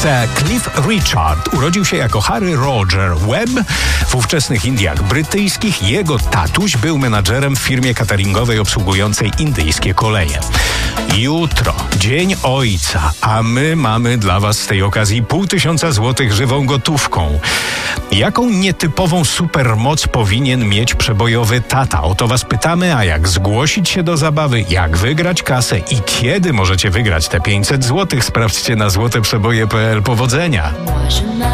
Sir Cliff Richard urodził się jako Harry Roger Webb w ówczesnych Indiach Brytyjskich. Jego tatuś był menadżerem w firmie cateringowej obsługującej indyjskie koleje. Jutro, Dzień Ojca, a my mamy dla was z tej okazji 500 złotych żywą gotówką. Jaką nietypową supermoc powinien mieć przebojowy tata? O to was pytamy, a jak zgłosić się do zabawy, jak wygrać kasę i kiedy możecie wygrać te 500 złotych? Sprawdźcie na złoteprzeboje.pl. Powodzenia!